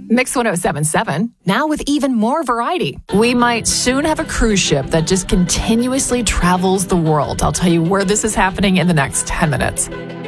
Mix 1077, now with even more variety. We might soon have a cruise ship that just continuously travels the world. I'll tell you where this is happening in the next 10 minutes.